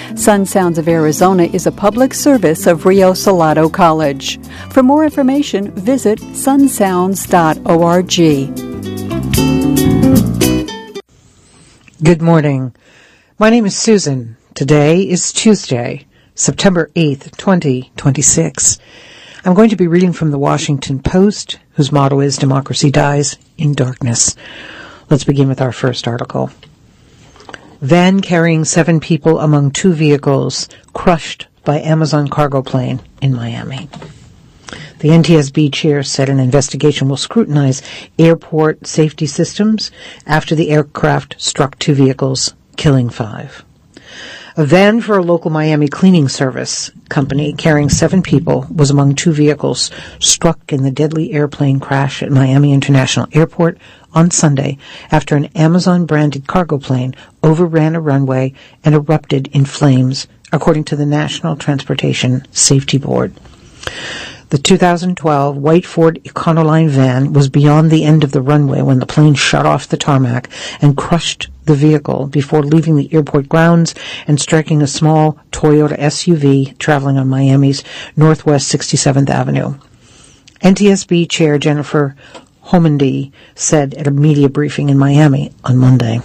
Sun Sounds of Arizona is a public service of Rio Salado College. For more information, visit sunsounds.org. Good morning. My name is Susan. Today is Tuesday, September 8th, 2026. I'm going to be reading from the Washington Post, whose motto is Democracy Dies in Darkness. Let's begin with our first article. Van carrying 7 people among 2 vehicles crushed by Amazon cargo plane in Miami. The NTSB chair said an investigation will scrutinize airport safety systems after the aircraft struck 2 vehicles, killing 5. A van for a local Miami cleaning service company carrying 7 people was among 2 vehicles struck in the deadly airplane crash at Miami International Airport on Sunday after an Amazon-branded cargo plane overran a runway and erupted in flames, according to the National Transportation Safety Board. The 2012 white Ford Econoline van was beyond the end of the runway when the plane shot off the tarmac and crushed the vehicle before leaving the airport grounds and striking a small Toyota SUV traveling on Miami's Northwest 67th Avenue. NTSB Chair Jennifer Homendy said at a media briefing in Miami on Monday.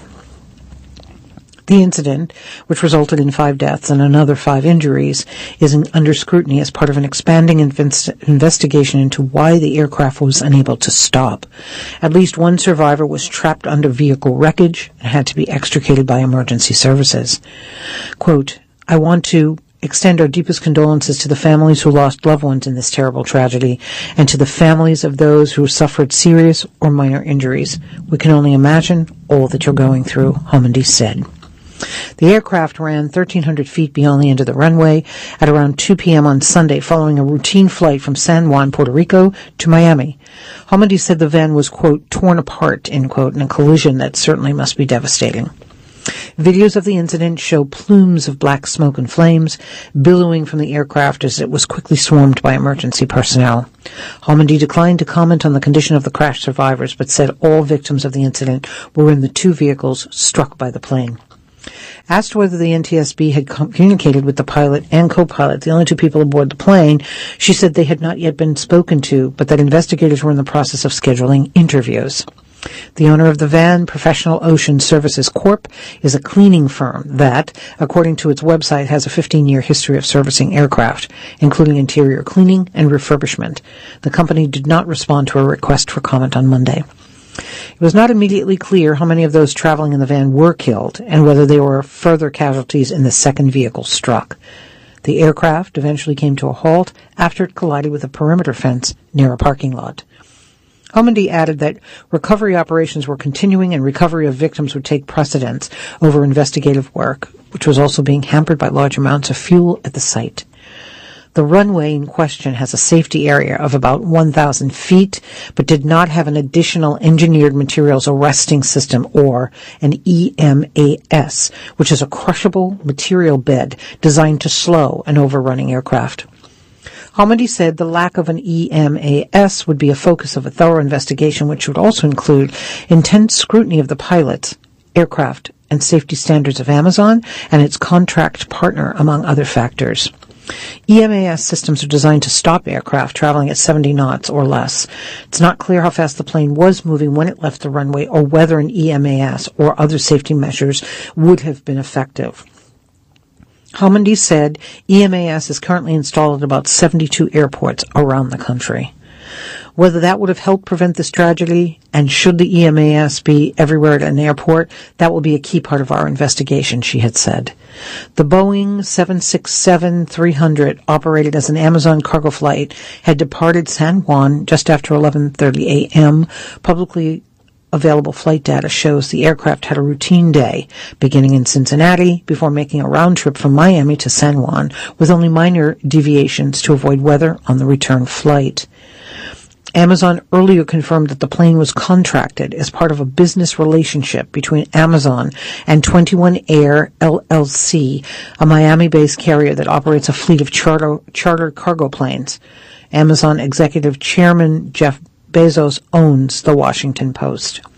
The incident, which resulted in 5 deaths and another 5 injuries, is under scrutiny as part of an expanding investigation into why the aircraft was unable to stop. At least 1 survivor was trapped under vehicle wreckage and had to be extricated by emergency services. Quote, I want to extend our deepest condolences to the families who lost loved ones in this terrible tragedy and to the families of those who suffered serious or minor injuries. We can only imagine all that you're going through, Homendy said. The aircraft ran 1,300 feet beyond the end of the runway at around 2 p.m. on Sunday following a routine flight from San Juan, Puerto Rico to Miami. Homendy said the van was, quote, torn apart, end quote, in a collision that certainly must be devastating. Videos of the incident show plumes of black smoke and flames billowing from the aircraft as it was quickly swarmed by emergency personnel. Homendy declined to comment on the condition of the crash survivors, but said all victims of the incident were in the 2 vehicles struck by the plane. Asked whether the NTSB had communicated with the pilot and co-pilot, the only 2 people aboard the plane, she said they had not yet been spoken to, but that investigators were in the process of scheduling interviews. The owner of the van, Professional Ocean Services Corp., is a cleaning firm that, according to its website, has a 15-year history of servicing aircraft, including interior cleaning and refurbishment. The company did not respond to a request for comment on Monday. It was not immediately clear how many of those traveling in the van were killed and whether there were further casualties in the second vehicle struck. The aircraft eventually came to a halt after it collided with a perimeter fence near a parking lot. Homendy added that recovery operations were continuing and recovery of victims would take precedence over investigative work, which was also being hampered by large amounts of fuel at the site. The runway in question has a safety area of about 1,000 feet, but did not have an additional engineered materials arresting system, or an EMAS, which is a crushable material bed designed to slow an overrunning aircraft. Homendy said the lack of an EMAS would be a focus of a thorough investigation, which would also include intense scrutiny of the pilots, aircraft, and safety standards of Amazon and its contract partner, among other factors. EMAS systems are designed to stop aircraft traveling at 70 knots or less. It's not clear how fast the plane was moving when it left the runway or whether an EMAS or other safety measures would have been effective. Homendy said EMAS is currently installed at about 72 airports around the country. Whether that would have helped prevent this tragedy, and should the EMAS be everywhere at an airport, that will be a key part of our investigation, she had said. The Boeing 767-300, operated as an Amazon cargo flight, had departed San Juan just after 11:30 a.m. Publicly available flight data shows the aircraft had a routine day, beginning in Cincinnati before making a round trip from Miami to San Juan, with only minor deviations to avoid weather on the return flight. Amazon earlier confirmed that the plane was contracted as part of a business relationship between Amazon and 21 Air LLC, a Miami-based carrier that operates a fleet of charter cargo planes. Amazon executive chairman Jeff Bezos owns the Washington Post.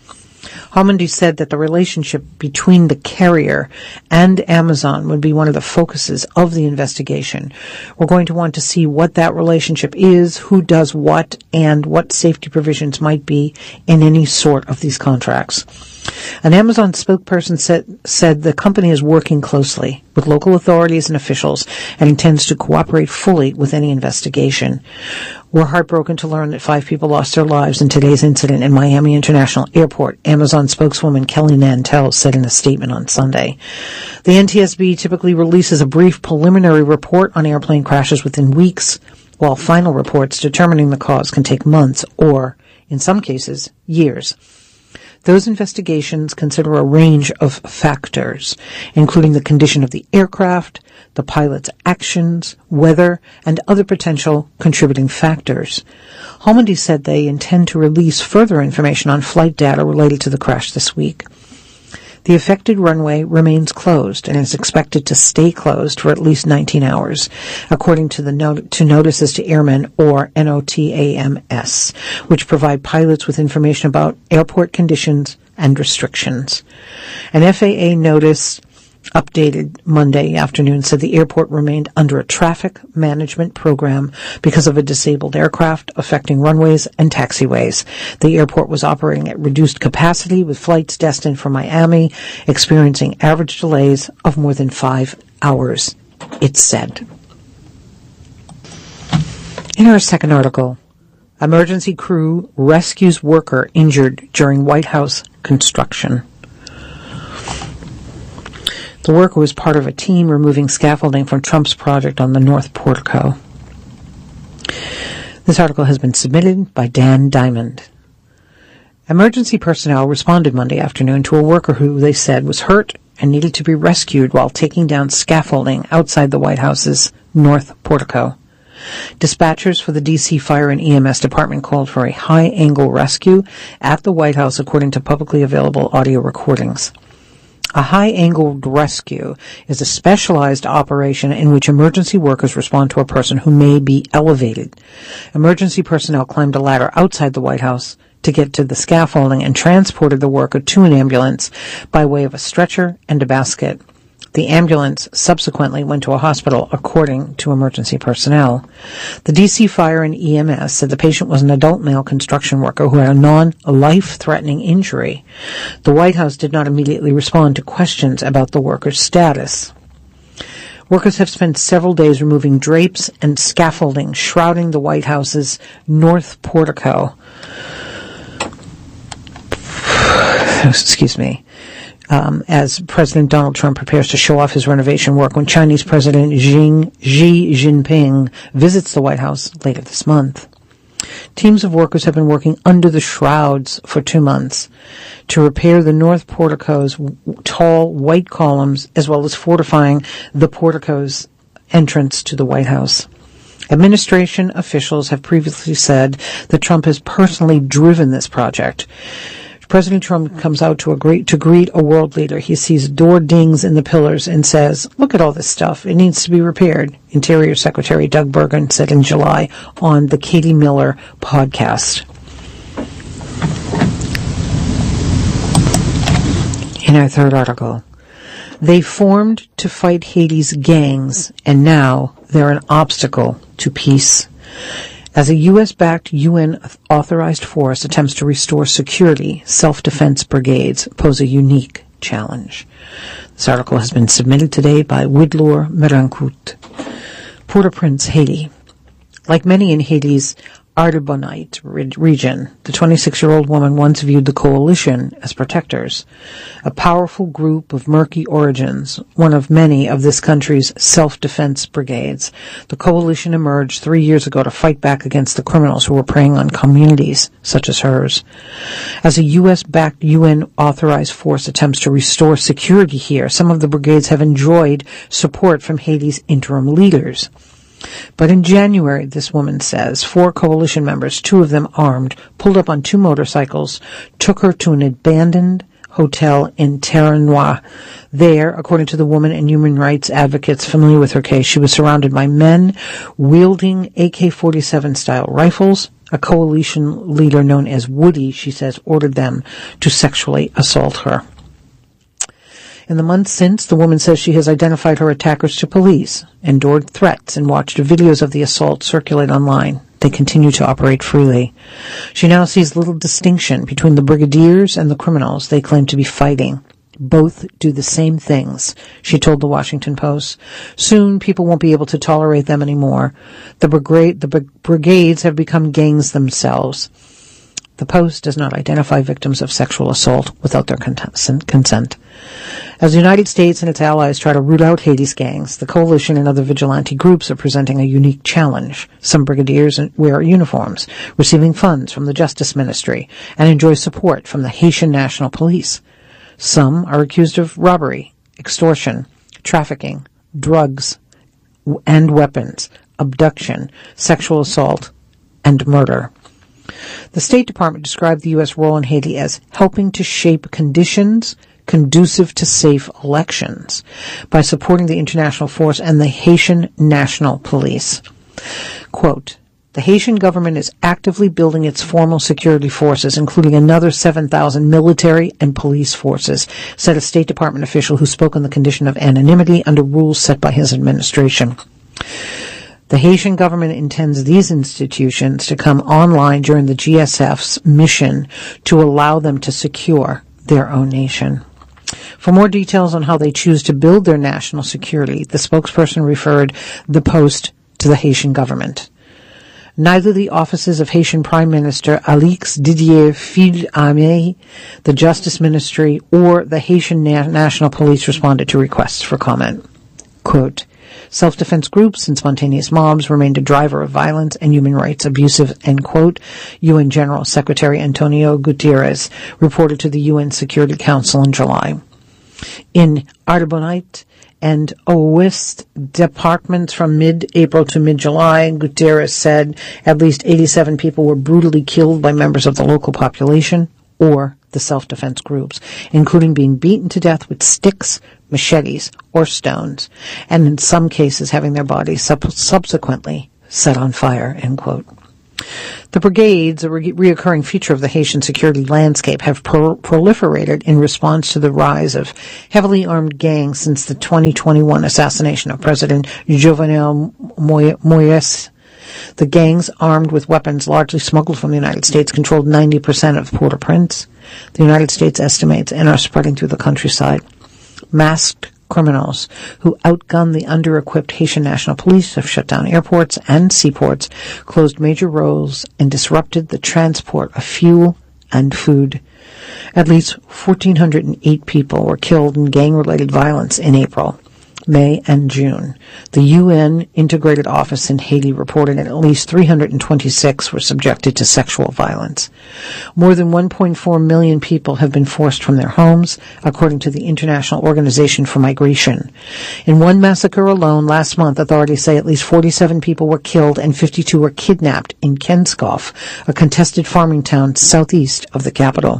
Homendy said that the relationship between the carrier and Amazon would be one of the focuses of the investigation. We're going to want to see what that relationship is, who does what, and what safety provisions might be in any sort of these contracts. An Amazon spokesperson said the company is working closely with local authorities and officials and intends to cooperate fully with any investigation. We're heartbroken to learn that 5 people lost their lives in today's incident in Miami International Airport, Amazon spokeswoman Kelly Nantel said in a statement on Sunday. The NTSB typically releases a brief preliminary report on airplane crashes within weeks, while final reports determining the cause can take months or, in some cases, years. Those investigations consider a range of factors, including the condition of the aircraft, the pilot's actions, weather, and other potential contributing factors. Homendy said they intend to release further information on flight data related to the crash this week. The affected runway remains closed and is expected to stay closed for at least 19 hours, according to Notices to Airmen, or NOTAMS, which provide pilots with information about airport conditions and restrictions. An FAA notice updated Monday afternoon said the airport remained under a traffic management program because of a disabled aircraft affecting runways and taxiways. The airport was operating at reduced capacity with flights destined for Miami experiencing average delays of more than 5 hours, it said. In our second article, emergency crew rescues worker injured during White House construction. The worker was part of a team removing scaffolding from Trump's project on the North Portico. This article has been submitted by Dan Diamond. Emergency personnel responded Monday afternoon to a worker who they said was hurt and needed to be rescued while taking down scaffolding outside the White House's North Portico. Dispatchers for the D.C. Fire and EMS Department called for a high-angle rescue at the White House, according to publicly available audio recordings. A high-angled rescue is a specialized operation in which emergency workers respond to a person who may be elevated. Emergency personnel climbed a ladder outside the White House to get to the scaffolding and transported the worker to an ambulance by way of a stretcher and a basket. The ambulance subsequently went to a hospital, according to emergency personnel. The D.C. Fire and EMS said the patient was an adult male construction worker who had a non-life-threatening injury. The White House did not immediately respond to questions about the worker's status. Workers have spent several days removing drapes and scaffolding shrouding the White House's North Portico. As President Donald Trump prepares to show off his renovation work when Chinese President Xi Jinping visits the White House later this month. Teams of workers have been working under the shrouds for 2 months to repair the North Portico's tall white columns, as well as fortifying the portico's entrance to the White House. Administration officials have previously said that Trump has personally driven this project. President Trump comes out to greet a world leader. He sees door dings in the pillars and says, "Look at all this stuff. It needs to be repaired," Interior Secretary Doug Burgum said in July on the Katie Miller podcast. In our third article, they formed to fight Haiti's gangs, and now they're an obstacle to peace. As a U.S.-backed UN-authorized force attempts to restore security, self-defense brigades pose a unique challenge. This article has been submitted today by Widlor Merancourt. Port-au-Prince, Haiti. Like many in Haiti's Artibonite region, the 26-year-old woman once viewed the coalition as protectors, a powerful group of murky origins, one of many of this country's self-defense brigades. The coalition emerged 3 years ago to fight back against the criminals who were preying on communities such as hers. As a U.S.-backed UN-authorized force attempts to restore security here, some of the brigades have enjoyed support from Haiti's interim leaders. But in January, this woman says, 4 coalition members, 2 of them armed, pulled up on 2 motorcycles, took her to an abandoned hotel in Terrenois. There, according to the woman and human rights advocates familiar with her case, she was surrounded by men wielding AK-47-style rifles. A coalition leader known as Woody, she says, ordered them to sexually assault her. In the months since, the woman says she has identified her attackers to police, endured threats, and watched videos of the assault circulate online. They continue to operate freely. She now sees little distinction between the brigadiers and the criminals they claim to be fighting. Both do the same things, she told the Washington Post. Soon, people won't be able to tolerate them anymore. The brigades have become gangs themselves. The Post does not identify victims of sexual assault without their consent. As the United States and its allies try to root out Haiti's gangs, the coalition and other vigilante groups are presenting a unique challenge. Some brigadiers wear uniforms, receiving funds from the Justice Ministry, and enjoy support from the Haitian National Police. Some are accused of robbery, extortion, trafficking, drugs and weapons, abduction, sexual assault, and murder. The State Department described the U.S. role in Haiti as helping to shape conditions conducive to safe elections by supporting the international force and the Haitian National Police. Quote, the Haitian government is actively building its formal security forces, including another 7,000 military and police forces, said a State Department official who spoke on the condition of anonymity under rules set by his administration. The Haitian government intends these institutions to come online during the GSF's mission to allow them to secure their own nation. For more details on how they choose to build their national security, the spokesperson referred the Post to the Haitian government. Neither the offices of Haitian Prime Minister Alix Didier Fil-Aimé, the Justice Ministry, or the Haitian National Police responded to requests for comment. Quote, self-defense groups and spontaneous mobs remained a driver of violence and human rights abuses, end quote, UN General Secretary Antonio Guterres reported to the UN Security Council in July. In Artibonite and Ouest departments from mid-April to mid-July, Guterres said at least 87 people were brutally killed by members of the local population or the self-defense groups, including being beaten to death with sticks, machetes, or stones, and in some cases having their bodies subsequently set on fire, end quote. The brigades, a reoccurring feature of the Haitian security landscape, have proliferated in response to the rise of heavily armed gangs since the 2021 assassination of President Jovenel Moïse. The gangs, armed with weapons largely smuggled from the United States, controlled 90% of Port-au-Prince. The United States estimates and are spreading through the countryside. Masked criminals who outgun the under-equipped Haitian National Police have shut down airports and seaports, closed major roads, and disrupted the transport of fuel and food. At least 1,408 people were killed in gang-related violence in April, May, and June. The UN Integrated Office in Haiti reported that at least 326 were subjected to sexual violence. More than 1.4 million people have been forced from their homes, according to the International Organization for Migration. In one massacre alone last month, authorities say at least 47 people were killed and 52 were kidnapped in Kenskoff, a contested farming town southeast of the capital.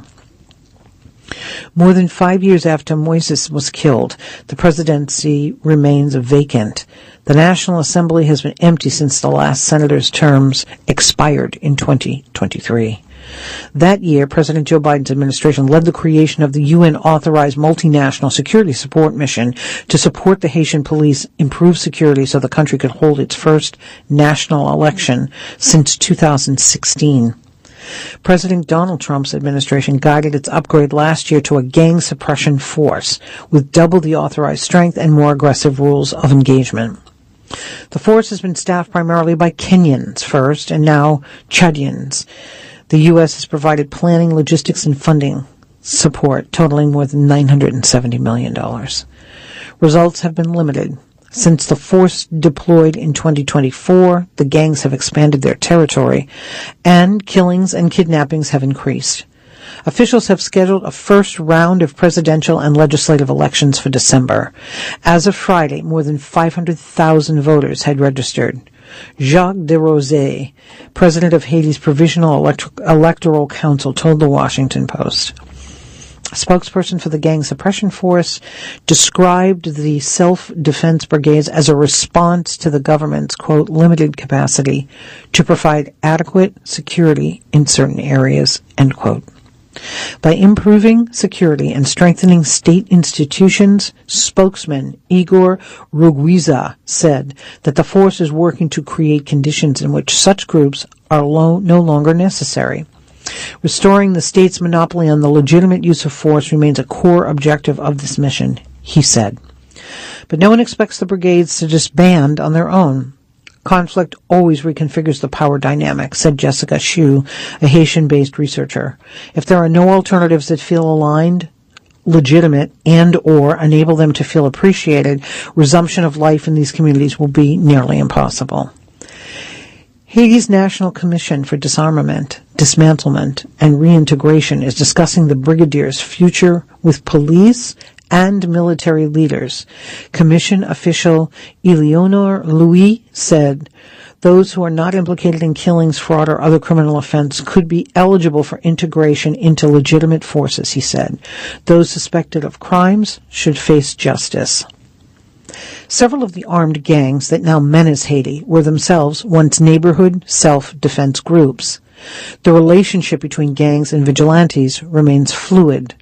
More than 5 years after Moïse was killed, the presidency remains vacant. The National Assembly has been empty since the last senator's terms expired in 2023. That year, President Joe Biden's administration led the creation of the UN-authorized multinational security support mission to support the Haitian police improve security so the country could hold its first national election since 2016. President Donald Trump's administration guided its upgrade last year to a gang suppression force with double the authorized strength and more aggressive rules of engagement. The force has been staffed primarily by Kenyans first and now Chadians. The U.S. has provided planning, logistics, and funding support totaling more than $970 million. Results have been limited. Since the force deployed in 2024, the gangs have expanded their territory, and killings and kidnappings have increased. Officials have scheduled a first round of presidential and legislative elections for December. As of Friday, more than 500,000 voters had registered. Jacques Desrosiers, president of Haiti's Provisional Electoral Council, told the Washington Post. spokesperson for the gang suppression force described the self-defense brigades as a response to the government's, quote, limited capacity to provide adequate security in certain areas, end quote. By improving security and strengthening state institutions, spokesman Igor Rugwiza said that the force is working to create conditions in which such groups are no longer necessary. Restoring the state's monopoly on the legitimate use of force remains a core objective of this mission, he said. But no one expects the brigades to disband on their own. Conflict always reconfigures the power dynamic, said Jessica Shu, a Haitian-based researcher. If there are no alternatives that feel aligned, legitimate, and or enable them to feel appreciated, resumption of life in these communities will be nearly impossible. Haiti's National Commission for Disarmament, Dismantlement, and Reintegration is discussing the brigadier's future with police and military leaders. Commission official Eleonore Louis said those who are not implicated in killings, fraud, or other criminal offense could be eligible for integration into legitimate forces, he said. Those suspected of crimes should face justice. Several of the armed gangs that now menace Haiti were themselves once neighborhood self-defense groups. The relationship between gangs and vigilantes remains fluid.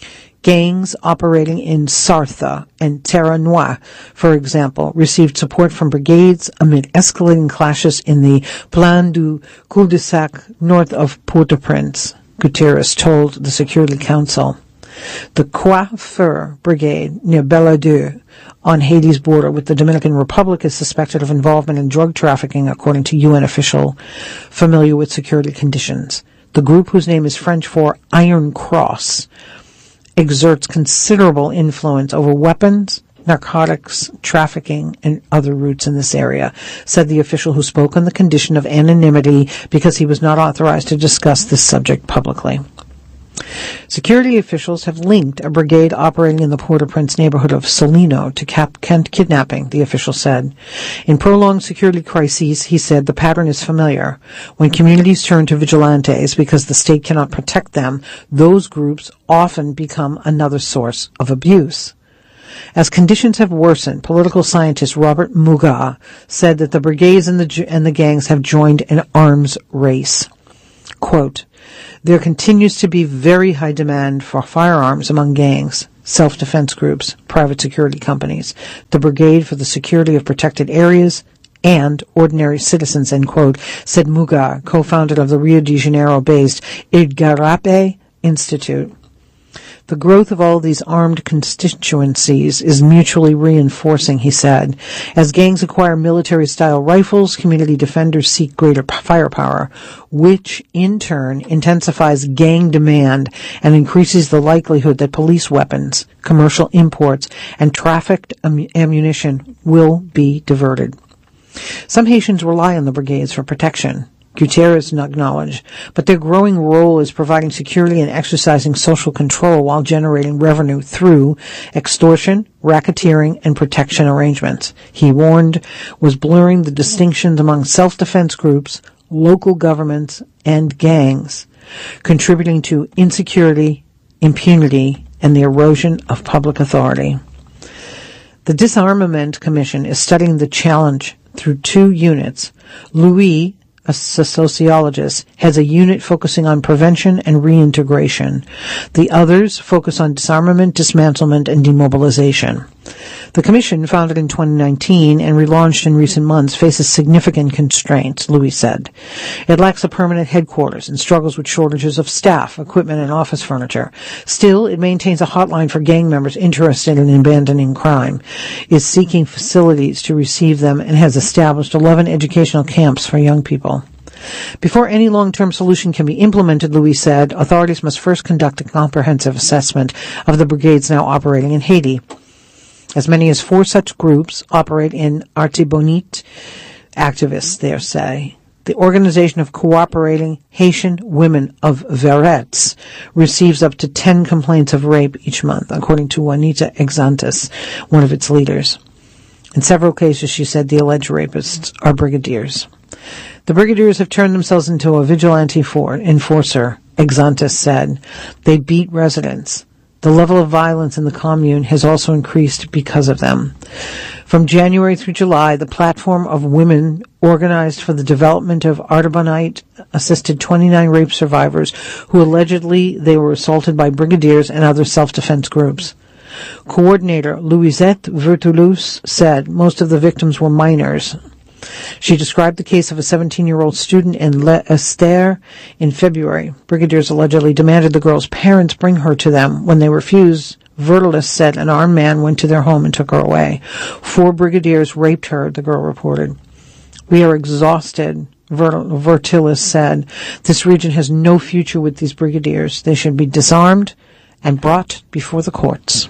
Gangs operating in Sartha and Terre Noire, for example, received support from brigades amid escalating clashes in the Plaine du Cul-de-Sac north of Port-au-Prince, Guterres told the Security Council. The Coiffeur Brigade near Belladeux on Haiti's border with the Dominican Republic is suspected of involvement in drug trafficking, according to UN official familiar with security conditions. The group, whose name is French for Iron Cross, exerts considerable influence over weapons, narcotics, trafficking, and other routes in this area, said the official who spoke on the condition of anonymity because he was not authorized to discuss this subject publicly. Security officials have linked a brigade operating in the Port-au-Prince neighborhood of Solino to kidnapping, the official said. In prolonged security crises, he said, the pattern is familiar. When communities turn to vigilantes because the state cannot protect them, those groups often become another source of abuse. As conditions have worsened, political scientist Robert Muga said that the brigades and the gangs have joined an arms race. Quote, there continues to be very high demand for firearms among gangs, self-defense groups, private security companies, the Brigade for the Security of Protected Areas, and ordinary citizens, end quote, said Muga, co-founder of the Rio de Janeiro-based Igarape Institute. The growth of all these armed constituencies is mutually reinforcing, he said. As gangs acquire military-style rifles, community defenders seek greater firepower, which in turn intensifies gang demand and increases the likelihood that police weapons, commercial imports, and trafficked ammunition will be diverted. Some Haitians rely on the brigades for protection, Guterres acknowledged, but their growing role is providing security and exercising social control while generating revenue through extortion, racketeering, and protection arrangements, he warned, was blurring the distinctions among self-defense groups, local governments, and gangs, contributing to insecurity, impunity, and the erosion of public authority. The Disarmament Commission is studying the challenge through two units. Louis, a sociologist, has a unit focusing on prevention and reintegration. The others focus on disarmament, dismantlement, and demobilization. The commission, founded in 2019 and relaunched in recent months, faces significant constraints, Louis said. It lacks a permanent headquarters and struggles with shortages of staff, equipment, and office furniture. Still, it maintains a hotline for gang members interested in abandoning crime, is seeking facilities to receive them, and has established 11 educational camps for young people. Before any long-term solution can be implemented, Louis said, authorities must first conduct a comprehensive assessment of the brigades now operating in Haiti. As many as 4 such groups operate in Artibonite, activists there say. The Organization of Cooperating Haitian Women of Veretz receives up to 10 complaints of rape each month, according to Juanita Exantes, one of its leaders. In several cases, she said, the alleged rapists are brigadiers. The brigadiers have turned themselves into a vigilante enforcer, Exantes said. They beat residents. The level of violence in the commune has also increased because of them. From January through July, the platform of women organized for the development of Artibonite assisted 29 rape survivors who allegedly they were assaulted by brigadiers and other self-defense groups. Coordinator Louisette Vertulus said most of the victims were minors. She described the case of a 17-year-old student in Le Esther in February. Brigadiers allegedly demanded the girl's parents bring her to them. When they refused, Vertulus said an armed man went to their home and took her away. 4 brigadiers raped her, the girl reported. We are exhausted, Vertulus said. This region has no future with these brigadiers. They should be disarmed and brought before the courts.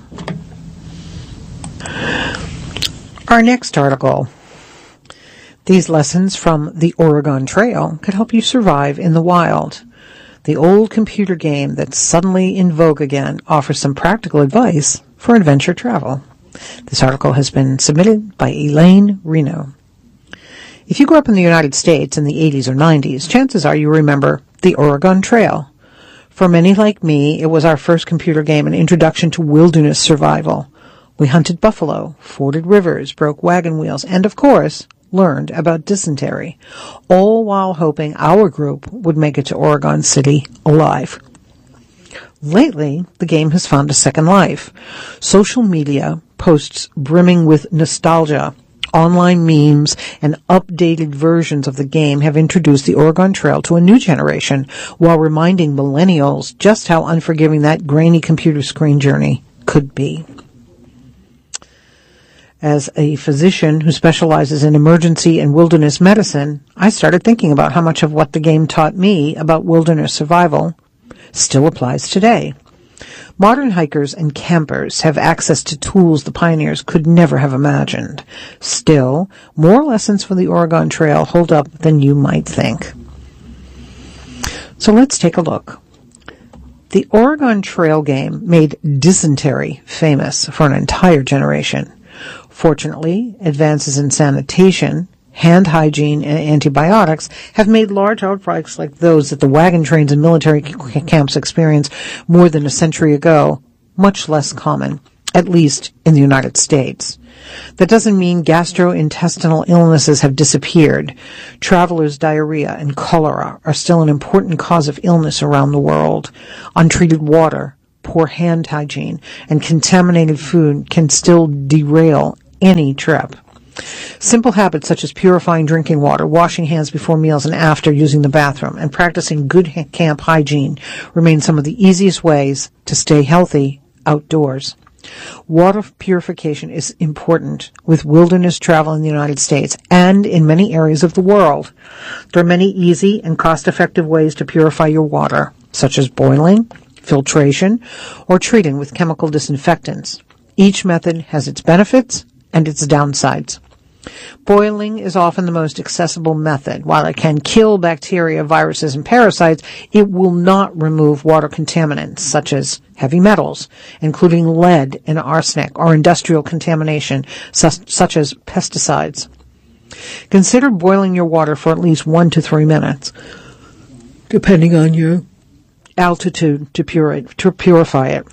Our next article. These lessons from the Oregon Trail could help you survive in the wild. The old computer game that's suddenly in vogue again offers some practical advice for adventure travel. This article has been submitted by Elaine Reno. If you grew up in the United States in the 80s or 90s, chances are you remember the Oregon Trail. For many like me, it was our first computer game, an introduction to wilderness survival. We hunted buffalo, forded rivers, broke wagon wheels, and of course, learned about dysentery, all while hoping our group would make it to Oregon City alive. Lately, the game has found a second life. Social media posts brimming with nostalgia, online memes, and updated versions of the game have introduced the Oregon Trail to a new generation while reminding millennials just how unforgiving that grainy computer screen journey could be. As a physician who specializes in emergency and wilderness medicine, I started thinking about how much of what the game taught me about wilderness survival still applies today. Modern hikers and campers have access to tools the pioneers could never have imagined. Still, more lessons from the Oregon Trail hold up than you might think. So let's take a look. The Oregon Trail game made dysentery famous for an entire generation. Fortunately, advances in sanitation, hand hygiene, and antibiotics have made large outbreaks like those that the wagon trains and military camps experienced more than a century ago much less common, at least in the United States. That doesn't mean gastrointestinal illnesses have disappeared. Travelers' diarrhea and cholera are still an important cause of illness around the world. Untreated water, poor hand hygiene, and contaminated food can still derail any trip. Simple habits such as purifying drinking water, washing hands before meals and after using the bathroom, and practicing good camp hygiene remain some of the easiest ways to stay healthy outdoors. Water purification is important with wilderness travel in the United States and in many areas of the world. There are many easy and cost-effective ways to purify your water, such as boiling, filtration, or treating with chemical disinfectants. Each method has its benefits and its downsides. Boiling is often the most accessible method. While it can kill bacteria, viruses, and parasites, it will not remove water contaminants such as heavy metals, including lead and arsenic, or industrial contamination such as pesticides. Consider boiling your water for at least 1 to 3 minutes, depending on your altitude, to purify it.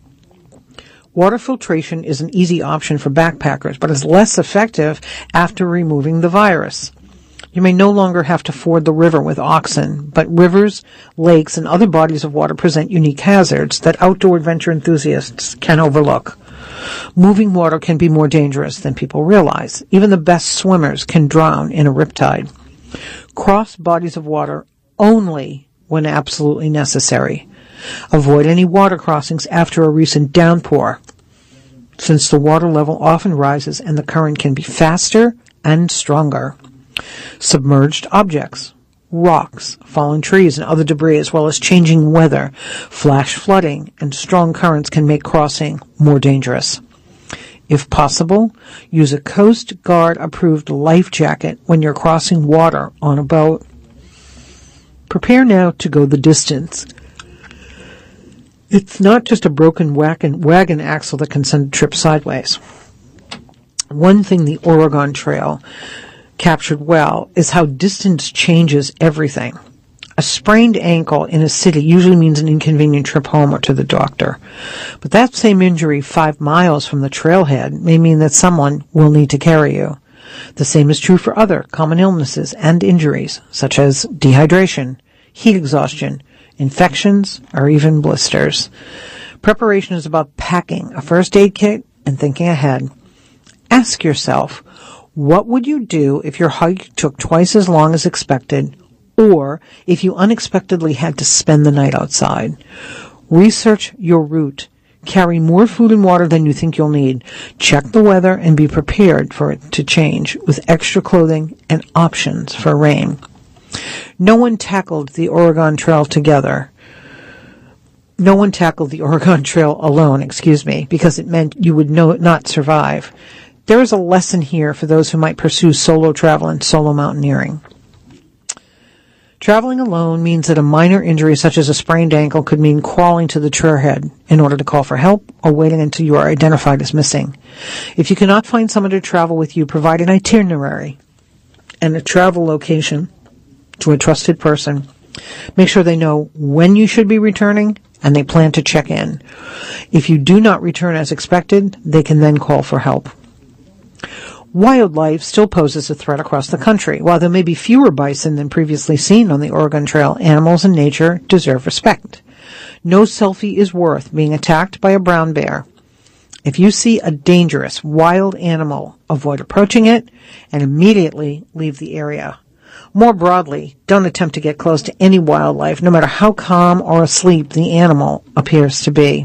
Water filtration is an easy option for backpackers, but is less effective after removing the virus. You may no longer have to ford the river with oxen, but rivers, lakes, and other bodies of water present unique hazards that outdoor adventure enthusiasts can overlook. Moving water can be more dangerous than people realize. Even the best swimmers can drown in a riptide. Cross bodies of water only when absolutely necessary. Avoid any water crossings after a recent downpour, since the water level often rises and the current can be faster and stronger. Submerged objects, rocks, fallen trees, and other debris, as well as changing weather, flash flooding, and strong currents can make crossing more dangerous. If possible, use a Coast Guard-approved life jacket when you're crossing water on a boat. Prepare now to go the distance. It's not just a broken wagon axle that can send a trip sideways. One thing the Oregon Trail captured well is how distance changes everything. A sprained ankle in a city usually means an inconvenient trip home or to the doctor. But that same injury 5 miles from the trailhead may mean that someone will need to carry you. The same is true for other common illnesses and injuries, such as dehydration, heat exhaustion, infections, or even blisters. Preparation is about packing a first aid kit and thinking ahead. Ask yourself, what would you do if your hike took twice as long as expected, or if you unexpectedly had to spend the night outside? Research your route. Carry more food and water than you think you'll need. Check the weather and be prepared for it to change with extra clothing and options for rain. No one tackled the Oregon Trail alone, because it meant you would not survive. There is a lesson here for those who might pursue solo travel and solo mountaineering. Traveling alone means that a minor injury such as a sprained ankle could mean crawling to the trailhead in order to call for help or waiting until you are identified as missing. If you cannot find someone to travel with you, provide an itinerary and a travel location to a trusted person. Make sure they know when you should be returning and they plan to check in. If you do not return as expected, they can then call for help. Wildlife still poses a threat across the country. While there may be fewer bison than previously seen on the Oregon Trail, animals in nature deserve respect. No selfie is worth being attacked by a brown bear. If you see a dangerous wild animal, avoid approaching it and immediately leave the area. More broadly, don't attempt to get close to any wildlife, no matter how calm or asleep the animal appears to be.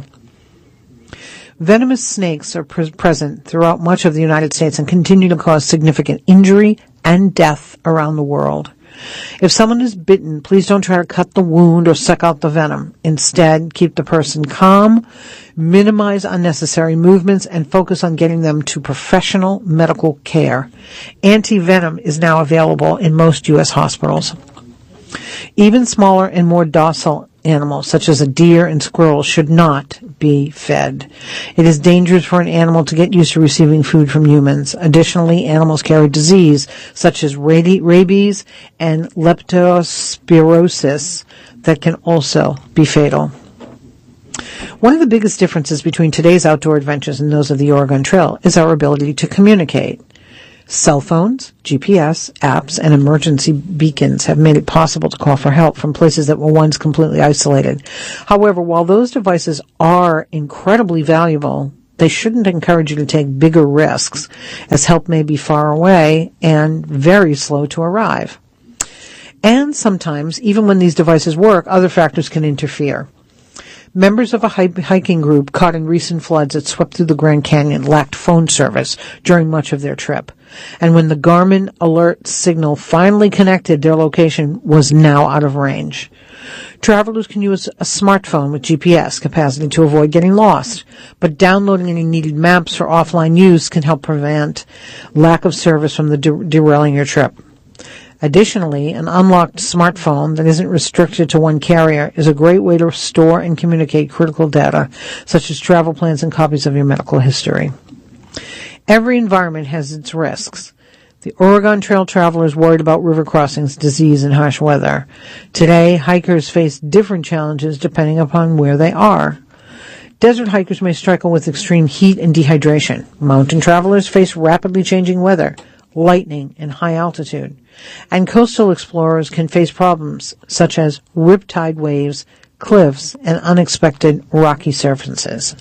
Venomous snakes are present throughout much of the United States and continue to cause significant injury and death around the world. If someone is bitten, please don't try to cut the wound or suck out the venom. Instead, keep the person calm, minimize unnecessary movements, and focus on getting them to professional medical care. Anti-venom is now available in most U.S. hospitals. Even smaller and more docile animals, such as a deer and squirrel, should not be fed. It is dangerous for an animal to get used to receiving food from humans. Additionally, animals carry disease, such as rabies and leptospirosis, that can also be fatal. One of the biggest differences between today's outdoor adventures and those of the Oregon Trail is our ability to communicate. Cell phones, GPS, apps, and emergency beacons have made it possible to call for help from places that were once completely isolated. However, while those devices are incredibly valuable, they shouldn't encourage you to take bigger risks, as help may be far away and very slow to arrive. And sometimes, even when these devices work, other factors can interfere. Members of a hiking group caught in recent floods that swept through the Grand Canyon lacked phone service during much of their trip. And when the Garmin alert signal finally connected, their location was now out of range. Travelers can use a smartphone with GPS capacity to avoid getting lost, but downloading any needed maps for offline use can help prevent lack of service from derailing your trip. Additionally, an unlocked smartphone that isn't restricted to one carrier is a great way to store and communicate critical data, such as travel plans and copies of your medical history. Every environment has its risks. The Oregon Trail traveler is worried about river crossings, disease, and harsh weather. Today, hikers face different challenges depending upon where they are. Desert hikers may struggle with extreme heat and dehydration. Mountain travelers face rapidly changing weather, lightning, and high altitude. And coastal explorers can face problems such as riptide waves, cliffs, and unexpected rocky surfaces.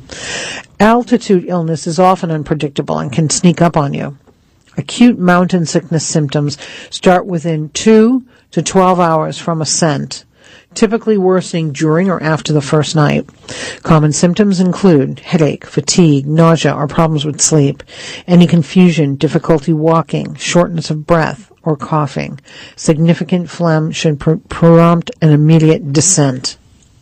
Altitude illness is often unpredictable and can sneak up on you. Acute mountain sickness symptoms start within 2 to 12 hours from ascent, typically worsening during or after the first night. Common symptoms include headache, fatigue, nausea, or problems with sleep, any confusion, difficulty walking, shortness of breath, or coughing. Significant phlegm should prompt an immediate descent.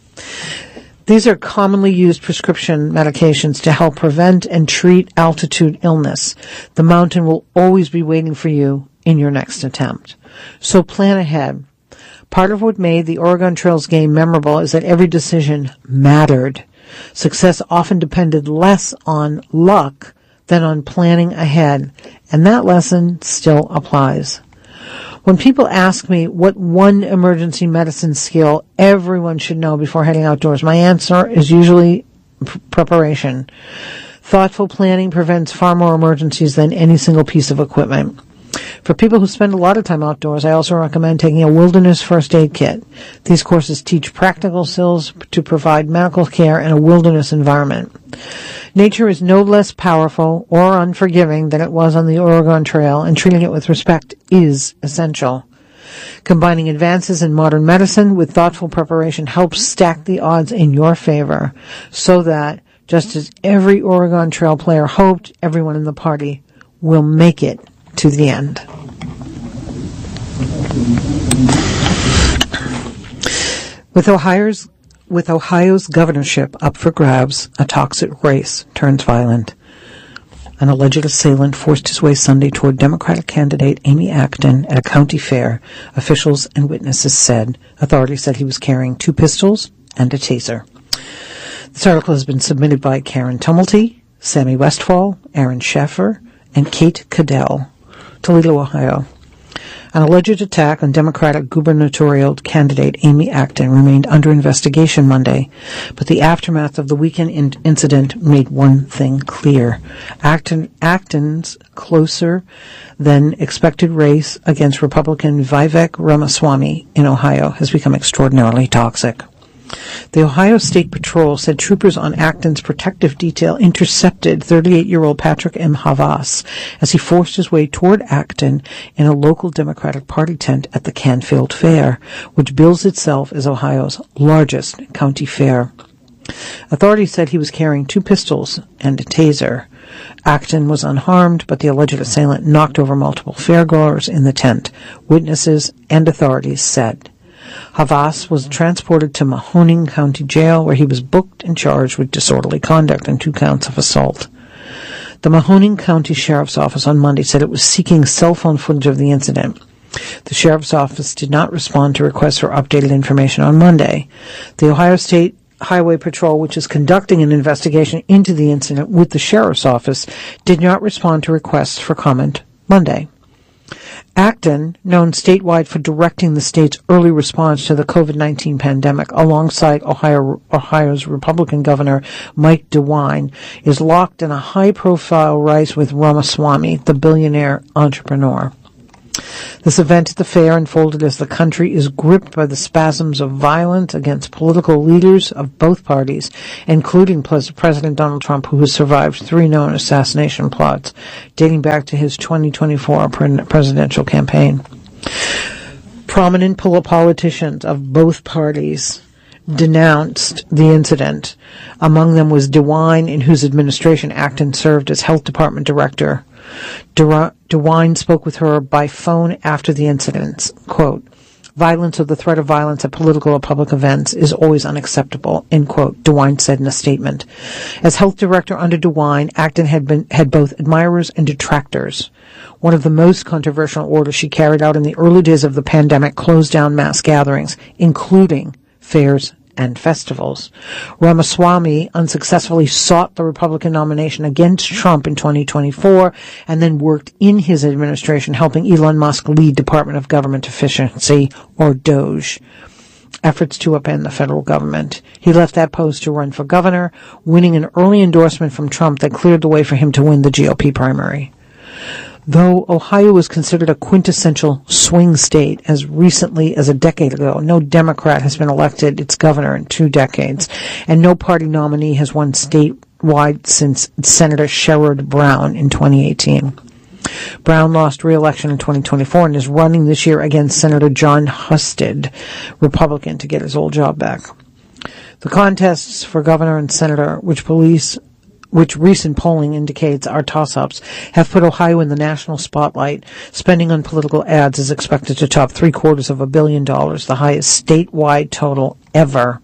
These are commonly used prescription medications to help prevent and treat altitude illness. The mountain will always be waiting for you in your next attempt. So plan ahead. Part of what made the Oregon Trail's game memorable is that every decision mattered. Success often depended less on luck than on planning ahead, and that lesson still applies. When people ask me what one emergency medicine skill everyone should know before heading outdoors, my answer is usually preparation. Thoughtful planning prevents far more emergencies than any single piece of equipment. For people who spend a lot of time outdoors, I also recommend taking a wilderness first aid kit. These courses teach practical skills to provide medical care in a wilderness environment. Nature is no less powerful or unforgiving than it was on the Oregon Trail, and treating it with respect is essential. Combining advances in modern medicine with thoughtful preparation helps stack the odds in your favor, so that, just as every Oregon Trail player hoped, everyone in the party will make it to the end. With Ohio's governorship up for grabs, a toxic race turns violent. An alleged assailant forced his way Sunday toward Democratic candidate Amy Acton at a county fair, officials and witnesses said. Authorities said he was carrying 2 pistols and a taser. This article has been submitted by Karen Tumulty, Sammy Westfall, Aaron Schaffer, and Kate Cadell. Toledo, Ohio. An alleged attack on Democratic gubernatorial candidate Amy Acton remained under investigation Monday, but the aftermath of the weekend incident made one thing clear. Acton's closer than expected race against Republican Vivek Ramaswamy in Ohio has become extraordinarily toxic. The Ohio State Patrol said troopers on Acton's protective detail intercepted 38-year-old Patrick M. Havas as he forced his way toward Acton in a local Democratic Party tent at the Canfield Fair, which bills itself as Ohio's largest county fair. Authorities said he was carrying 2 pistols and a taser. Acton was unharmed, but the alleged assailant knocked over multiple fairgoers in the tent, witnesses and authorities said. Havas was transported to Mahoning County Jail, where he was booked and charged with disorderly conduct and 2 counts of assault. The Mahoning County Sheriff's Office on Monday said it was seeking cell phone footage of the incident. The Sheriff's Office did not respond to requests for updated information on Monday. The Ohio State Highway Patrol, which is conducting an investigation into the incident with the Sheriff's Office, did not respond to requests for comment Monday. Acton, known statewide for directing the state's early response to the COVID-19 pandemic alongside Ohio's Republican Governor Mike DeWine, is locked in a high-profile race with Ramaswamy, the billionaire entrepreneur. This event at the fair unfolded as the country is gripped by the spasms of violence against political leaders of both parties, including President Donald Trump, who has survived 3 known assassination plots dating back to his 2024 presidential campaign. Prominent politicians of both parties denounced the incident. Among them was DeWine, in whose administration Acton served as health department director. DeWine spoke with her by phone after the incidents. Quote, "Violence or the threat of violence at political or public events is always unacceptable," end quote, DeWine said in a statement. As health director under DeWine, Acton had both admirers and detractors. One of the most controversial orders she carried out in the early days of the pandemic closed down mass gatherings, including fairs and festivals. Ramaswamy unsuccessfully sought the Republican nomination against Trump in 2024 and then worked in his administration helping Elon Musk lead Department of Government Efficiency, or DOGE, efforts to upend the federal government. He left that post to run for governor, winning an early endorsement from Trump that cleared the way for him to win the GOP primary. Though Ohio was considered a quintessential swing state as recently as a decade ago, no Democrat has been elected its governor in 2 decades, and no party nominee has won statewide since Senator Sherrod Brown in 2018. Brown lost re-election in 2024 and is running this year against Senator John Husted, Republican, to get his old job back. The contests for governor and senator, which recent polling indicates are toss-ups, have put Ohio in the national spotlight. Spending on political ads is expected to top $750 million, the highest statewide total ever.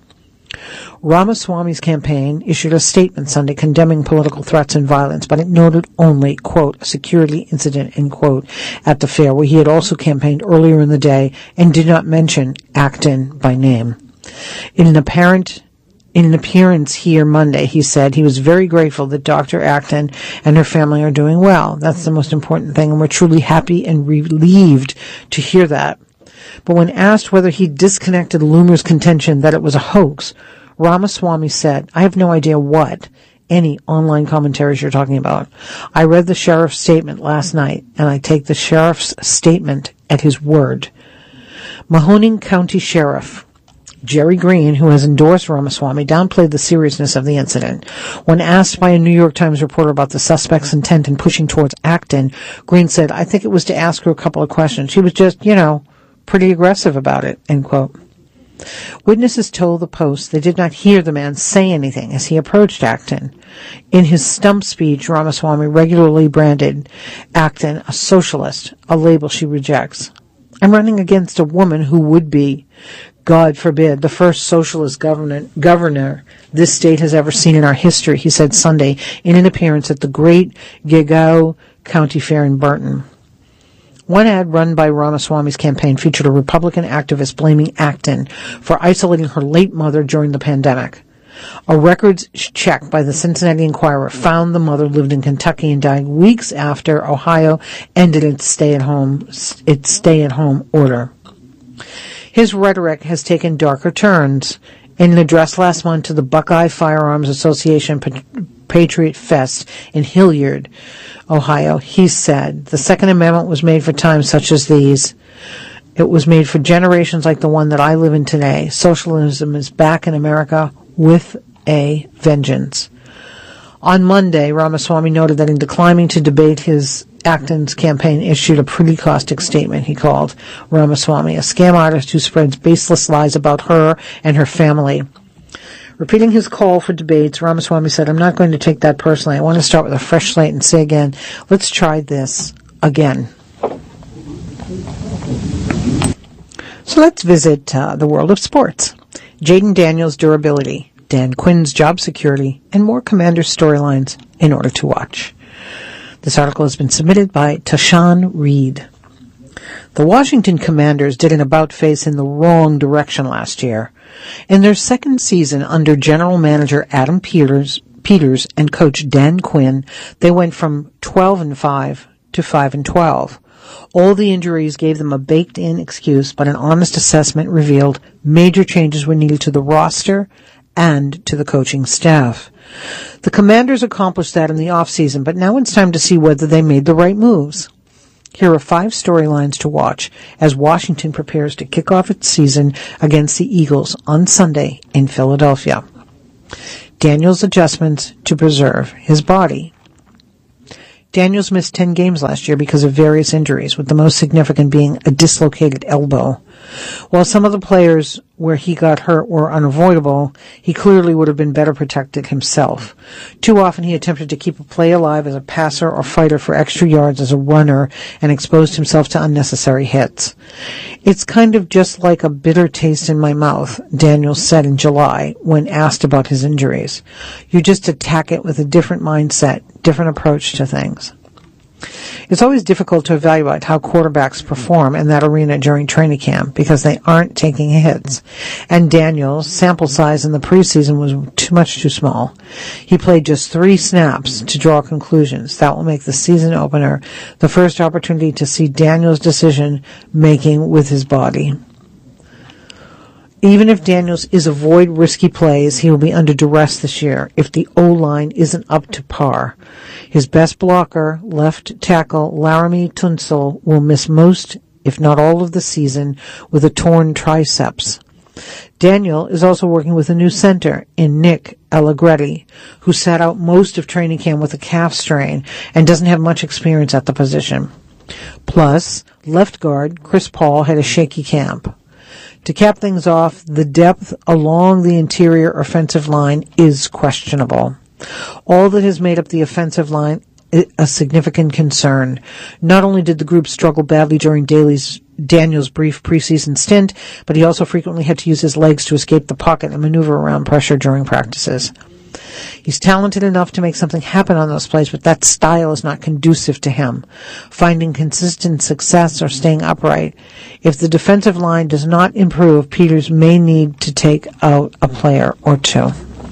Ramaswamy's campaign issued a statement Sunday condemning political threats and violence, but it noted only, quote, a security incident, end quote, at the fair, where he had also campaigned earlier in the day and did not mention Acton by name. In an apparent In an appearance here Monday, he said he was very grateful that Dr. Acton and her family are doing well. That's the most important thing, and we're truly happy and relieved to hear that. But when asked whether he disconnected Loomer's contention that it was a hoax, Ramaswamy said, "I have no idea what any online commentaries you're talking about. I read the sheriff's statement last night, and I take the sheriff's statement at his word." Mahoning County Sheriff Jerry Green, who has endorsed Ramaswamy, downplayed the seriousness of the incident. When asked by a New York Times reporter about the suspect's intent in pushing towards Acton, Green said, "I think it was to ask her a couple of questions. She was just, pretty aggressive about it," end quote. Witnesses told the Post they did not hear the man say anything as he approached Acton. In his stump speech, Ramaswamy regularly branded Acton a socialist, a label she rejects. "I'm running against a woman who would be, God forbid, the first socialist governor this state has ever seen in our history," he said Sunday in an appearance at the Great Geauga County Fair in Burton. One ad run by Ramaswamy's campaign featured a Republican activist blaming Acton for isolating her late mother during the pandemic. A records check by the Cincinnati Enquirer found the mother lived in Kentucky and died weeks after Ohio ended its stay-at-home order. His rhetoric has taken darker turns. In an address last month to the Buckeye Firearms Association Patriot Fest in Hilliard, Ohio, he said, "The Second Amendment was made for times such as these. It was made for generations like the one that I live in today. Socialism is back in America with a vengeance." On Monday, Ramaswamy noted that in declining to debate his Acton's campaign issued a pretty caustic statement. He called Ramaswamy a scam artist who spreads baseless lies about her and her family. Repeating his call for debates, Ramaswamy said, "I'm not going to take that personally. I want to start with a fresh slate and say again, let's try this again." So let's visit the world of sports. Jaden Daniels' durability, Dan Quinn's job security, and more Commanders storylines in order to watch. This article has been submitted by Tashawn Reed. The Washington Commanders did an about-face in the wrong direction last year. In their second season under general manager Adam Peters and coach Dan Quinn, they went from 12-5 to 5-12. All the injuries gave them a baked-in excuse, but an honest assessment revealed major changes were needed to the roster and to the coaching staff. The Commanders accomplished that in the offseason, but now it's time to see whether they made the right moves. Here are 5 storylines to watch as Washington prepares to kick off its season against the Eagles on Sunday in Philadelphia. Daniels' adjustments to preserve his body. Daniels missed 10 games last year because of various injuries, with the most significant being a dislocated elbow. While some of the players where he got hurt were unavoidable, he clearly would have been better protected himself. Too often he attempted to keep a play alive as a passer or fighter for extra yards as a runner and exposed himself to unnecessary hits. "It's kind of just like a bitter taste in my mouth," Daniels said in July when asked about his injuries. "You just attack it with a different mindset, different approach to things." It's always difficult to evaluate how quarterbacks perform in that arena during training camp because they aren't taking hits. And Daniels' sample size in the preseason was too small. He played just 3 snaps to draw conclusions. That will make the season opener the first opportunity to see Daniels' decision-making with his body. Even if Daniels is avoid risky plays, he will be under duress this year if the O-line isn't up to par. His best blocker, left tackle Laramie Tunsil, will miss most, if not all, of the season with a torn triceps. Daniel is also working with a new center in Nick Allegretti, who sat out most of training camp with a calf strain and doesn't have much experience at the position. Plus, left guard Chris Paul had a shaky camp. To cap things off, the depth along the interior offensive line is questionable. All that has made up the offensive line is a significant concern. Not only did the group struggle badly during Daniels' brief preseason stint, but he also frequently had to use his legs to escape the pocket and maneuver around pressure during practices. He's talented enough to make something happen on those plays, but that style is not conducive to him finding consistent success or staying upright. If the defensive line does not improve, Peters may need to take out a player or two.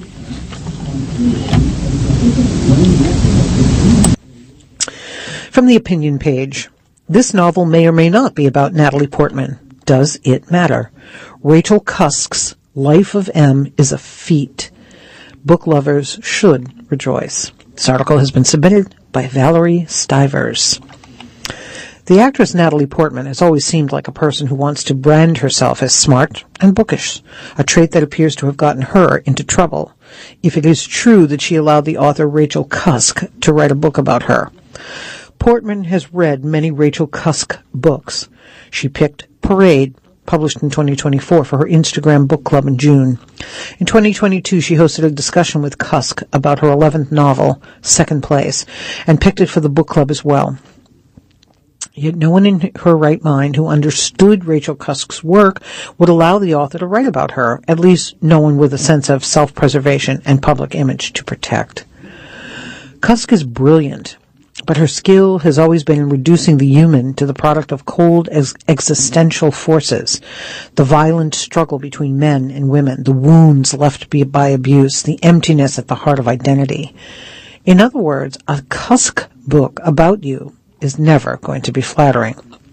From the opinion page, this novel may or may not be about Natalie Portman. Does it matter? Rachel Cusk's Life of M is a feat. Book lovers should rejoice. This article has been submitted by Valerie Stivers. The actress Natalie Portman has always seemed like a person who wants to brand herself as smart and bookish, a trait that appears to have gotten her into trouble, if it is true that she allowed the author Rachel Cusk to write a book about her. Portman has read many Rachel Cusk books. She picked Parade, published in 2024, for her Instagram book club in June. In 2022, she hosted a discussion with Cusk about her 11th novel, Second Place, and picked it for the book club as well. Yet no one in her right mind who understood Rachel Cusk's work would allow the author to write about her, at least no one with a sense of self-preservation and public image to protect. Cusk is brilliant, but her skill has always been in reducing the human to the product of cold existential forces, the violent struggle between men and women, the wounds left by abuse, the emptiness at the heart of identity. In other words, a Cusk book about you is never going to be flattering.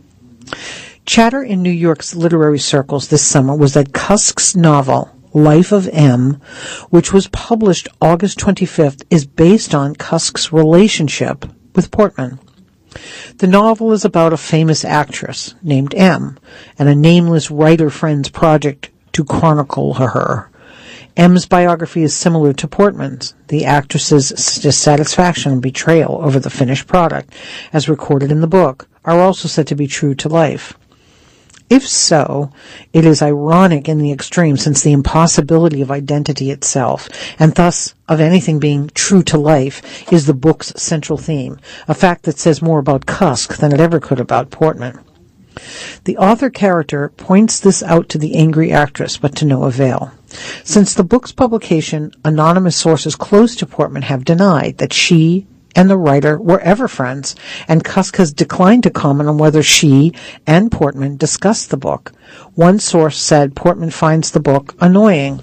Chatter in New York's literary circles this summer was that Cusk's novel, Life of M, which was published August 25th, is based on Cusk's relationship with Portman. The novel is about a famous actress named M and a nameless writer friend's project to chronicle her. M's biography is similar to Portman's, the actress's dissatisfaction and betrayal over the finished product, as recorded in the book, are also said to be true to life. If so, it is ironic in the extreme, since the impossibility of identity itself, and thus of anything being true to life, is the book's central theme, a fact that says more about Cusk than it ever could about Portman. The author character points this out to the angry actress, but to no avail. Since the book's publication, anonymous sources close to Portman have denied that she and the writer were ever friends, and Cusk has declined to comment on whether she and Portman discussed the book. One source said Portman finds the book annoying.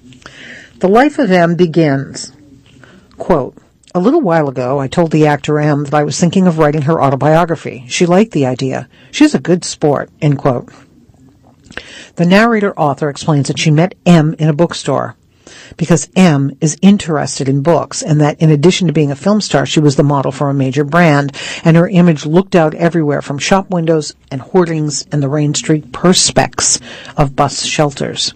The Life of M begins, quote, "A little while ago, I told the actor M that I was thinking of writing her autobiography. She liked the idea. She's a good sport," end quote. The narrator-author explains that she met M in a bookstore because M is interested in books, and that in addition to being a film star, she was the model for a major brand, and her image looked out everywhere from shop windows and hoardings and the Rain Street perspex of bus shelters.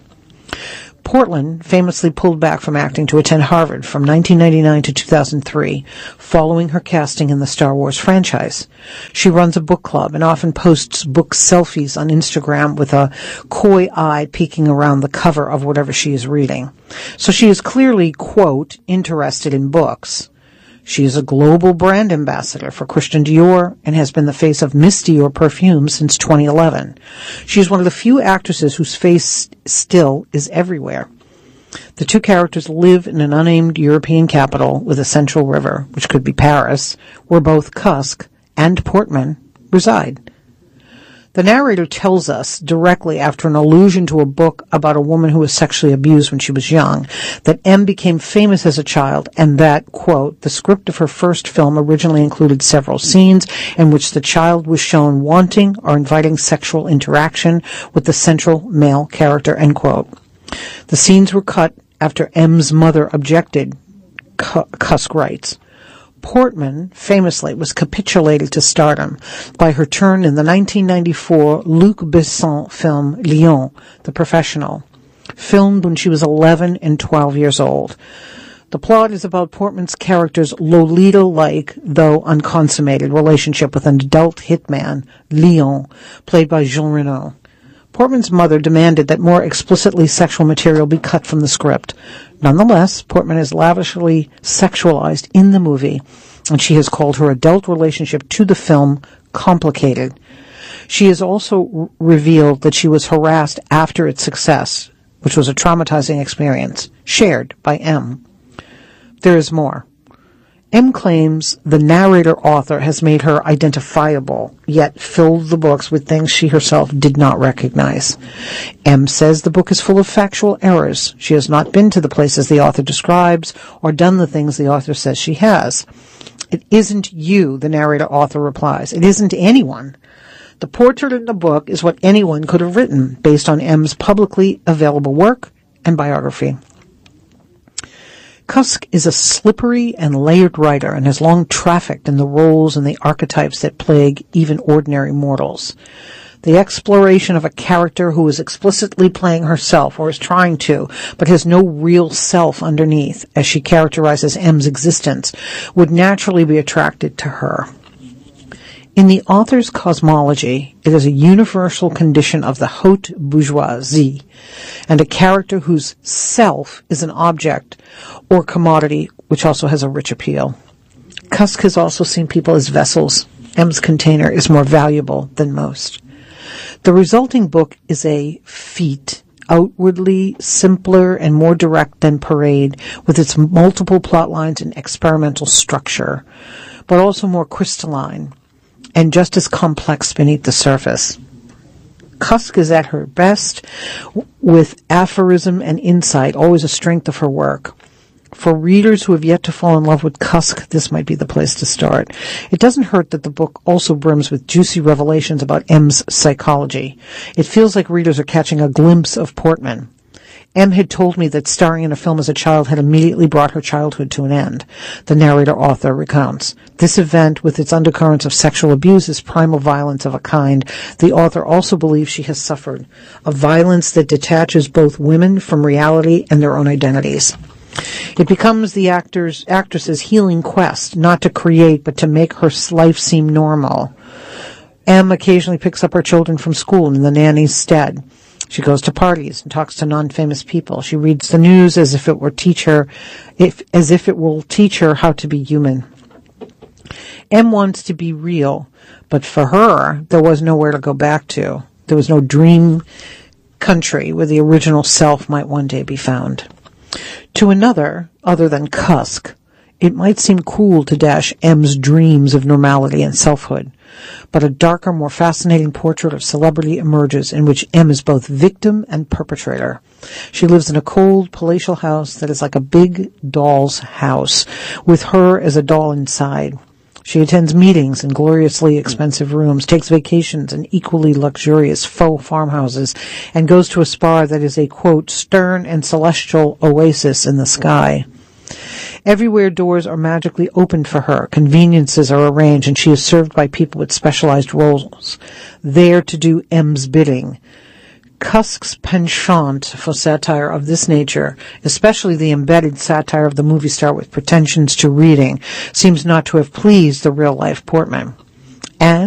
Portman famously pulled back from acting to attend Harvard from 1999 to 2003, following her casting in the Star Wars franchise. She runs a book club and often posts book selfies on Instagram with a coy eye peeking around the cover of whatever she is reading. So she is clearly, quote, interested in books. She is a global brand ambassador for Christian Dior and has been the face of Miss Dior perfume since 2011. She is one of the few actresses whose face still is everywhere. The two characters live in an unnamed European capital with a central river, which could be Paris, where both Cusk and Portman reside. The narrator tells us directly after an allusion to a book about a woman who was sexually abused when she was young that M became famous as a child and that, quote, the script of her first film originally included several scenes in which the child was shown wanting or inviting sexual interaction with the central male character, end quote. The scenes were cut after M's mother objected, Cusk writes. Portman, famously, was capitulated to stardom by her turn in the 1994 Luc Besson film Lyon, The Professional, filmed when she was 11 and 12 years old. The plot is about Portman's character's Lolita-like, though unconsummated, relationship with an adult hitman, Leon, played by Jean Reno. Portman's mother demanded that more explicitly sexual material be cut from the script. Nonetheless, Portman is lavishly sexualized in the movie, and she has called her adult relationship to the film complicated. She has also revealed that she was harassed after its success, which was a traumatizing experience, shared by M. There is more. M claims the narrator-author has made her identifiable, yet filled the books with things she herself did not recognize. M says the book is full of factual errors. She has not been to the places the author describes or done the things the author says she has. It isn't you, the narrator-author replies. It isn't anyone. The portrait in the book is what anyone could have written, based on M's publicly available work and biography. Cusk is a slippery and layered writer and has long trafficked in the roles and the archetypes that plague even ordinary mortals. The exploration of a character who is explicitly playing herself, or is trying to, but has no real self underneath, as she characterizes M's existence, would naturally be attracted to her. In the author's cosmology, it is a universal condition of the haute bourgeoisie, and a character whose self is an object or commodity, which also has a rich appeal. Cusk has also seen people as vessels. M's container is more valuable than most. The resulting book is a feat, outwardly simpler and more direct than Parade, with its multiple plot lines and experimental structure, but also more crystalline and just as complex beneath the surface. Cusk is at her best with aphorism and insight, always a strength of her work. For readers who have yet to fall in love with Cusk, this might be the place to start. It doesn't hurt that the book also brims with juicy revelations about M's psychology. It feels like readers are catching a glimpse of Portman. M had told me that starring in a film as a child had immediately brought her childhood to an end, the narrator-author recounts. This event, with its undercurrents of sexual abuse, is primal violence of a kind the author also believes she has suffered, a violence that detaches both women from reality and their own identities. It becomes the actress's healing quest, not to create, but to make her life seem normal. M occasionally picks up her children from school in the nanny's stead. She goes to parties and talks to non-famous people. She reads the news as if it will teach her how to be human. M wants to be real, but for her, there was nowhere to go back to. There was no dream country where the original self might one day be found. To another, other than Cusk, it might seem cruel to dash M's dreams of normality and selfhood, but a darker, more fascinating portrait of celebrity emerges in which M is both victim and perpetrator. She lives in a cold, palatial house that is like a big doll's house, with her as a doll inside. She attends meetings in gloriously expensive rooms, takes vacations in equally luxurious faux farmhouses, and goes to a spa that is a, quote, stern and celestial oasis in the sky. Everywhere doors are magically opened for her, conveniences are arranged, and she is served by people with specialized roles, there to do M's bidding. Cusk's penchant for satire of this nature, especially the embedded satire of the movie star with pretensions to reading, seems not to have pleased the real-life Portman. And